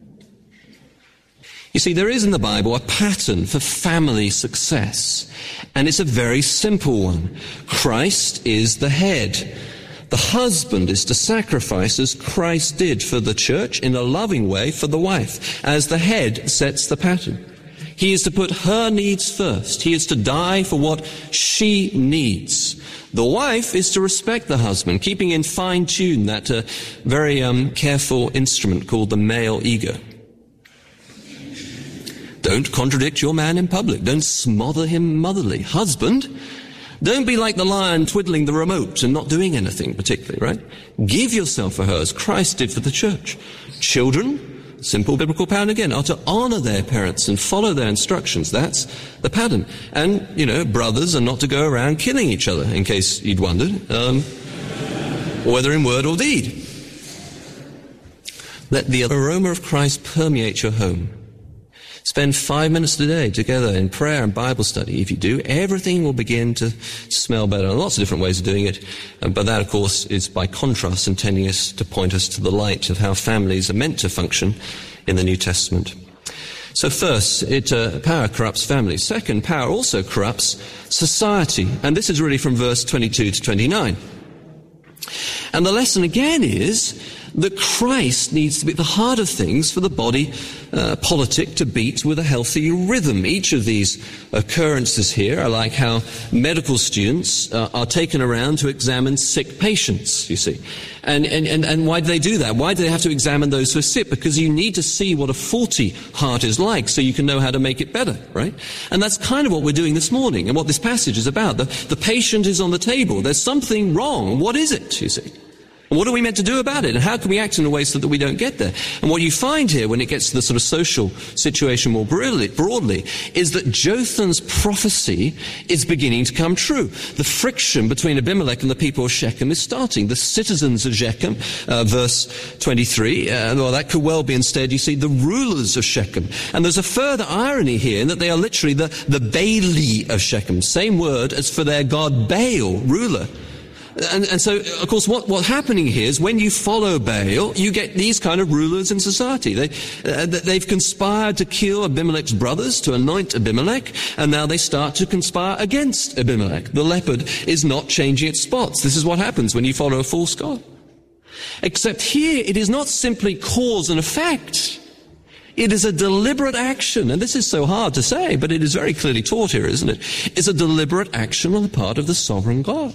You see, there is in the Bible a pattern for family success, and it's a very simple one. Christ is the head. The husband is to sacrifice as Christ did for the church in a loving way for the wife, as the head sets the pattern. He is to put her needs first. He is to die for what she needs. The wife is to respect the husband, keeping in fine tune that very careful instrument called the male ego. Don't contradict your man in public. Don't smother him motherly. Husband, don't be like the lion twiddling the remote and not doing anything particularly, right? Give yourself for her as Christ did for the church. Children, simple biblical pattern again, are to honor their parents and follow their instructions. That's the pattern. And, brothers are not to go around killing each other, in case you'd wondered, whether in word or deed. Let the aroma of Christ permeate your home. Spend 5 minutes a day together in prayer and Bible study. If you do, everything will begin to smell better. And lots of different ways of doing it. But that, of course, is by contrast intending us to point us to the light of how families are meant to function in the New Testament. So first, power corrupts families. Second, power also corrupts society. And this is really from verse 22 to 29. And the lesson again is that Christ needs to be at the heart of things for the body politic to beat with a healthy rhythm. Each of these occurrences here are like how medical students are taken around to examine sick patients, you see. And why do they do that? Why do they have to examine those who are sick? Because you need to see what a faulty heart is like so you can know how to make it better, right? And that's kind of what we're doing this morning and what this passage is about. The patient is on the table. There's something wrong. What is it, you see? And what are we meant to do about it? And how can we act in a way so that we don't get there? And what you find here when it gets to the sort of social situation more broadly is that Jotham's prophecy is beginning to come true. The friction between Abimelech and the people of Shechem is starting. The citizens of Shechem, verse 23, well, that could well be instead, you see, the rulers of Shechem. And there's a further irony here in that they are literally the Baali of Shechem. Same word as for their god Baal, ruler. And so, of course, what's happening here is when you follow Baal, you get these kind of rulers in society. They've conspired to kill Abimelech's brothers, to anoint Abimelech, and now they start to conspire against Abimelech. The leopard is not changing its spots. This is what happens when you follow a false god. Except here, it is not simply cause and effect. It is a deliberate action, and this is so hard to say, but it is very clearly taught here, isn't it? It's a deliberate action on the part of the sovereign God.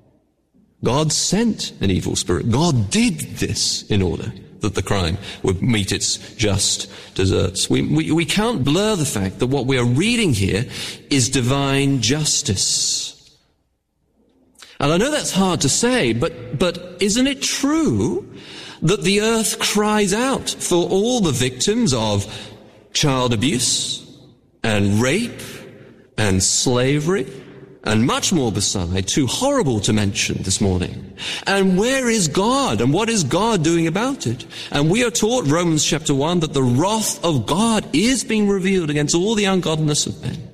God sent an evil spirit. God did this in order that the crime would meet its just deserts. We can't blur the fact that what we are reading here is divine justice. And I know that's hard to say, but isn't it true that the earth cries out for all the victims of child abuse and rape and slavery? And much more beside, too horrible to mention this morning. And where is God? And what is God doing about it? And we are taught, Romans chapter 1, that the wrath of God is being revealed against all the ungodliness of men.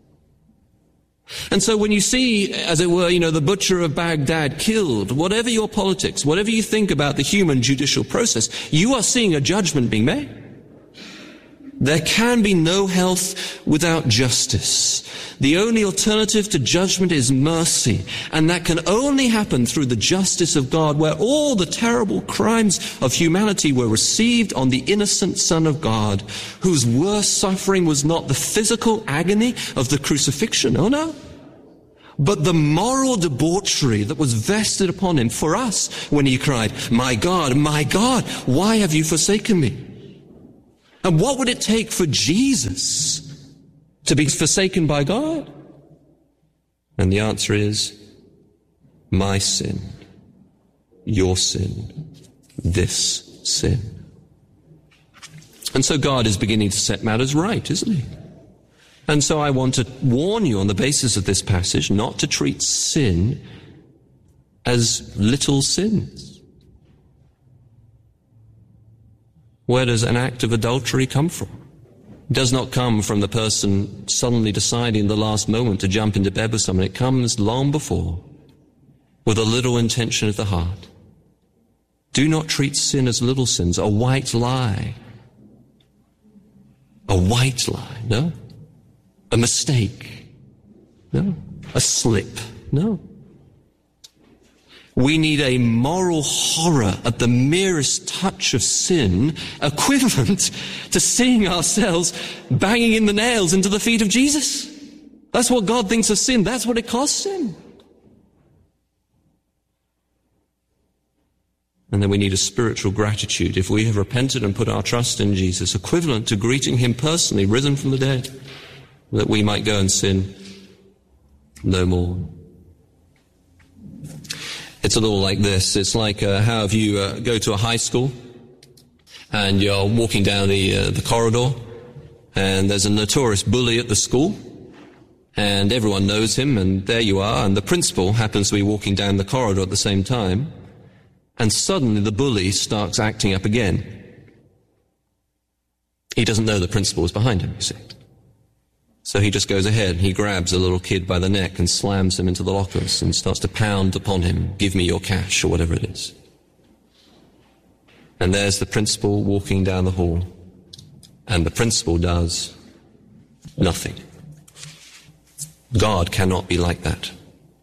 And so when you see, as it were, the butcher of Baghdad killed, whatever your politics, whatever you think about the human judicial process, you are seeing a judgment being made. There can be no health without justice. The only alternative to judgment is mercy, and that can only happen through the justice of God, where all the terrible crimes of humanity were received on the innocent Son of God, whose worst suffering was not the physical agony of the crucifixion, oh no, but the moral debauchery that was vested upon him for us when he cried, my God, why have you forsaken me? And what would it take for Jesus to be forsaken by God? And the answer is, my sin, your sin, this sin. And so God is beginning to set matters right, isn't he? And so I want to warn you on the basis of this passage not to treat sin as little sins. Where does an act of adultery come from? It does not come from the person suddenly deciding the last moment to jump into bed with someone. It comes long before, with a little intention of the heart. Do not treat sin as little sins, a white lie. A white lie, no. A mistake, no. A slip, no. We need a moral horror at the merest touch of sin, equivalent to seeing ourselves banging in the nails into the feet of Jesus. That's what God thinks of sin. That's what it costs him. And then we need a spiritual gratitude if we have repented and put our trust in Jesus, equivalent to greeting him personally, risen from the dead, that we might go and sin no more. It's a little like this. It's like how if you go to a high school and you're walking down the corridor and there's a notorious bully at the school and everyone knows him, and there you are, and the principal happens to be walking down the corridor at the same time, and suddenly the bully starts acting up again. He doesn't know the principal is behind him, you see. So he just goes ahead and he grabs a little kid by the neck and slams him into the lockers and starts to pound upon him, give me your cash, or whatever it is. And there's the principal walking down the hall, and the principal does nothing. God cannot be like that.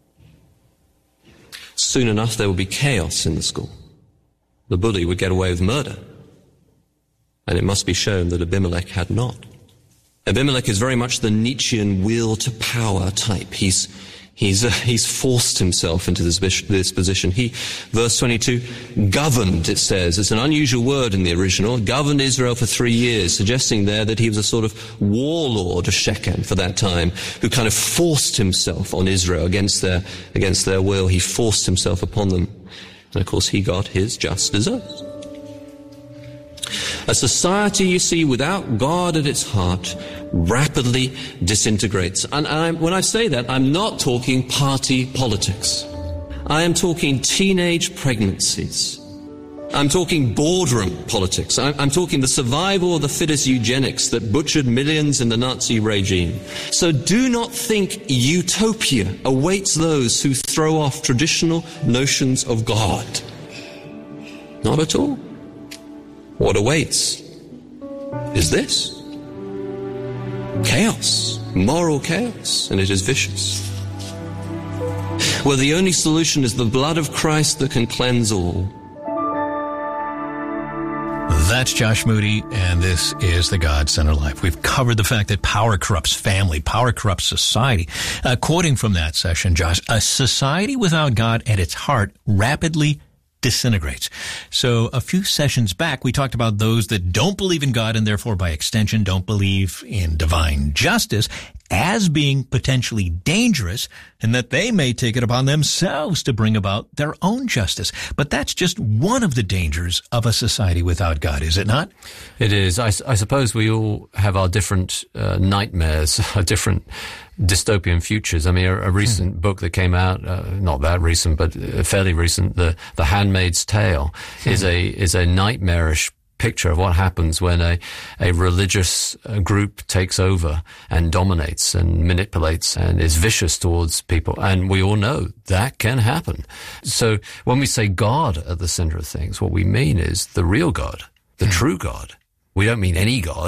Soon enough there will be chaos in the school. The bully would get away with murder, and it must be shown that Abimelech had not. Abimelech is very much the Nietzschean will to power type. He's forced himself into this position. He, verse 22, governed, it says. It's an unusual word in the original. Governed Israel for 3 years, suggesting there that he was a sort of warlord of Shechem for that time, who kind of forced himself on Israel against their will. He forced himself upon them. And of course he got his just deserts. A society, you see, without God at its heart rapidly disintegrates. And when I say that, I'm not talking party politics. I am talking teenage pregnancies. I'm talking boardroom politics. I'm talking the survival of the fittest eugenics that butchered millions in the Nazi regime. So do not think utopia awaits those who throw off traditional notions of God. Not at all. What awaits is this. Chaos, moral chaos, and it is vicious. Well, the only solution is the blood of Christ that can cleanse all. That's Josh Moody, and this is The God-Centered Life. We've covered the fact that power corrupts family, power corrupts society. Quoting from that session, Josh, a society without God at its heart rapidly disintegrates. So a few sessions back, we talked about those that don't believe in God and therefore by extension don't believe in divine justice as being potentially dangerous, and that they may take it upon themselves to bring about their own justice. But that's just one of the dangers of a society without God, is it not? It is. I suppose we all have our different nightmares, our different dystopian futures. I mean, a recent book that came out, not that recent, but fairly recent, The Handmaid's Tale, is a nightmarish picture of what happens when a religious group takes over and dominates and manipulates and is vicious towards people. And we all know that can happen. So when we say God at the center of things, what we mean is the real God, the true God. We don't mean any God.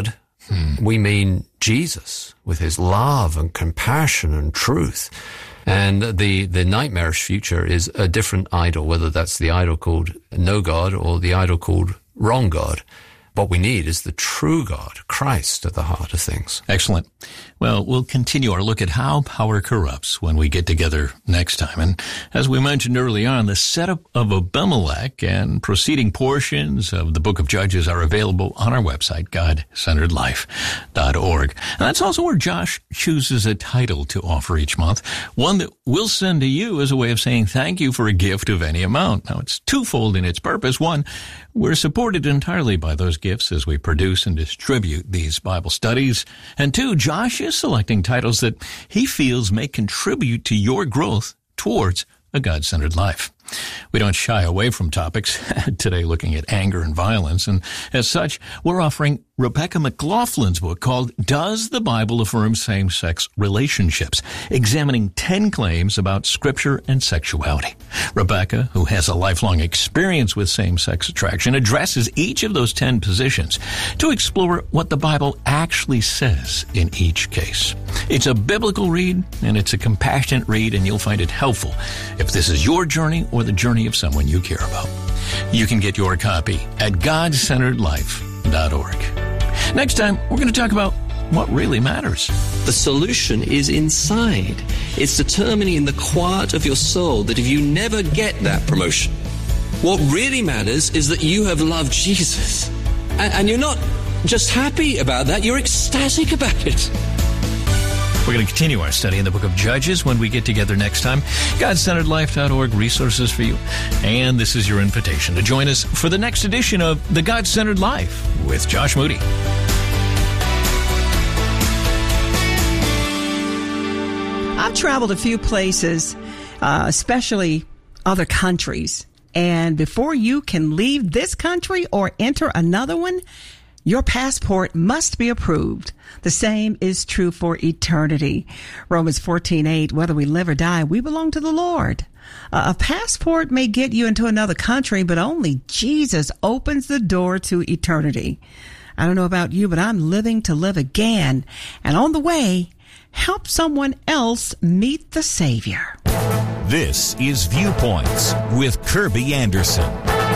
We mean Jesus with his love and compassion and truth. And the nightmarish future is a different idol, whether that's the idol called no God or the idol called wrong God. What we need is the true God, Christ, at the heart of things. Excellent. Well, we'll continue our look at how power corrupts when we get together next time. And as we mentioned early on, the setup of Abimelech and preceding portions of the book of Judges are available on our website, GodCenteredLife.org. And that's also where Josh chooses a title to offer each month, one that we'll send to you as a way of saying thank you for a gift of any amount. Now, it's twofold in its purpose. One, we're supported entirely by those gifts as we produce and distribute these Bible studies. And two, Josh is selecting titles that he feels may contribute to your growth towards a God-centered life. We don't shy away from topics, today looking at anger and violence, and as such, we're offering Rebecca McLaughlin's book called Does the Bible Affirm Same-Sex Relationships? Examining 10 claims about Scripture and sexuality. Rebecca, who has a lifelong experience with same-sex attraction, addresses each of those 10 positions to explore what the Bible actually says in each case. It's a biblical read, and it's a compassionate read, and you'll find it helpful if this is your journey or the journey of someone you care about. You can get your copy at GodCenteredLife.org. Next time, we're going to talk about what really matters. The solution is inside. It's determining in the quiet of your soul that if you never get that promotion, what really matters is that you have loved Jesus. And you're not just happy about that, you're ecstatic about it. We're going to continue our study in the book of Judges when we get together next time. GodCenteredLife.org, resources for you. And this is your invitation to join us for the next edition of The God-Centered Life with Josh Moody. I've traveled a few places, especially other countries. And before you can leave this country or enter another one, your passport must be approved. The same is true for eternity. Romans 14:8, whether we live or die, we belong to the Lord. A passport may get you into another country, but only Jesus opens the door to eternity. I don't know about you, but I'm living to live again. And on the way, help someone else meet the Savior. This is Viewpoints with Kirby Anderson.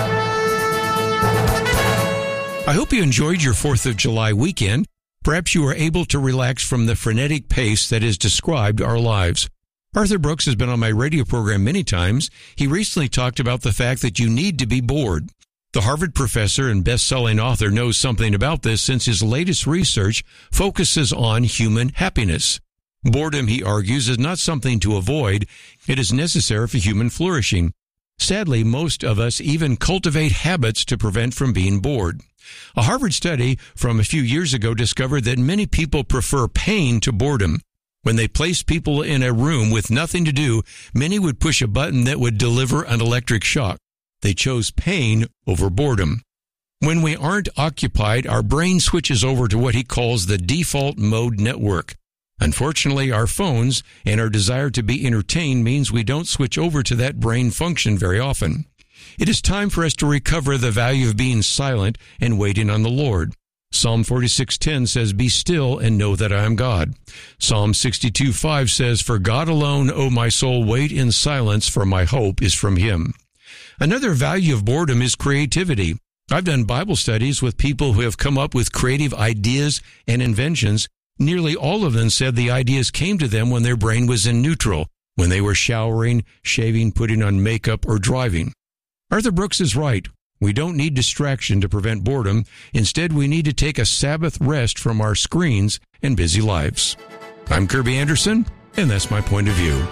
I hope you enjoyed your 4th of July weekend. Perhaps you were able to relax from the frenetic pace that has described our lives. Arthur Brooks has been on my radio program many times. He recently talked about the fact that you need to be bored. The Harvard professor and best-selling author knows something about this since his latest research focuses on human happiness. Boredom, he argues, is not something to avoid. It is necessary for human flourishing. Sadly, most of us even cultivate habits to prevent from being bored. A Harvard study from a few years ago discovered that many people prefer pain to boredom. When they placed people in a room with nothing to do, many would push a button that would deliver an electric shock. They chose pain over boredom. When we aren't occupied, our brain switches over to what he calls the default mode network. Unfortunately, our phones and our desire to be entertained means we don't switch over to that brain function very often. It is time for us to recover the value of being silent and waiting on the Lord. Psalm 46:10 says, "Be still and know that I am God." Psalm 62:5 says, "For God alone, O my soul, wait in silence, for my hope is from Him." Another value of boredom is creativity. I've done Bible studies with people who have come up with creative ideas and inventions. Nearly all of them said the ideas came to them when their brain was in neutral, when they were showering, shaving, putting on makeup, or driving. Arthur Brooks is right. We don't need distraction to prevent boredom. Instead, we need to take a Sabbath rest from our screens and busy lives. I'm Kirby Anderson, and that's my point of view.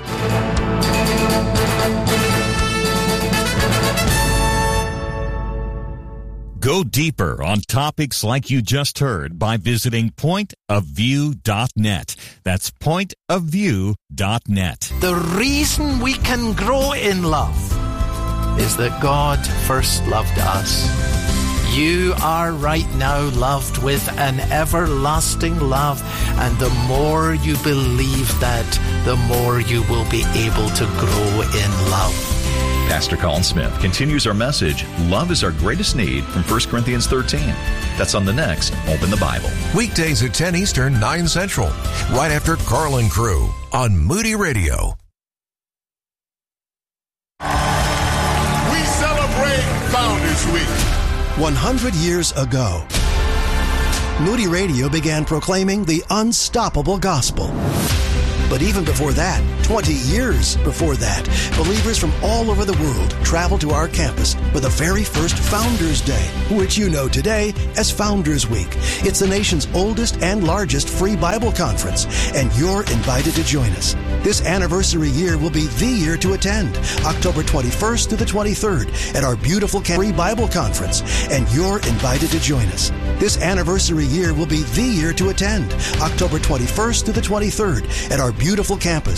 Go deeper on topics like you just heard by visiting pointofview.net. That's pointofview.net. The reason we can grow in love is that God first loved us. You are right now loved with an everlasting love, and the more you believe that, the more you will be able to grow in love. Pastor Colin Smith continues our message, Love is Our Greatest Need, from 1 Corinthians 13. That's on the next Open the Bible. Weekdays at 10 Eastern, 9 Central, right after Carlin Crew on Moody Radio. We celebrate Founders Week. 100 years ago, Moody Radio began proclaiming the unstoppable gospel. But even before that, 20 years before that, believers from all over the world traveled to our campus for the very first Founders Day, which you know today as Founders Week. It's the nation's oldest and largest free Bible conference, and you're invited to join us. This anniversary year will be the year to attend, October 21st to the 23rd at our beautiful free Bible conference, and you're invited to join us. This anniversary year will be the year to attend, October 21st to the 23rd at our beautiful campus.